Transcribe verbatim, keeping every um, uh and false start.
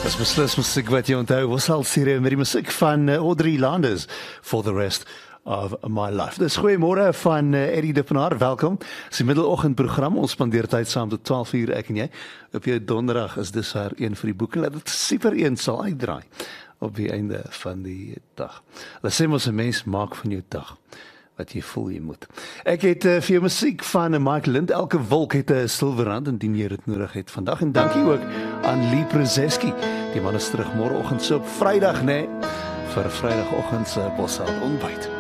Dis beslis musiek wat jy onthou. Ons sal sien met die musiek van uh, Audrey Landers for the rest of my life. Dis goeiemôre van uh, Eddie de Pinaar. Welkom. Dis die middeloggendprogram. Ons spandeer tyd saam tot twaalf uur ek en jy. Op jou donderdag is dis haar een vir die boeke. Laat dit super een sal uitdraai op die einde van die dag. Laat sê ons 'n mens maak van jou dag wat jy voel jy moet. Ek het uh, vir jou musiek van uh, Mike Lind. Elke wolk het 'n silwerrand indien jy dit nodig het vandag. En dankie ook aan Lee Przeski. Die man is terug môreoggend so op Vrydag, né? Nee, vir Vrydagoggend se Bossal ontbyt.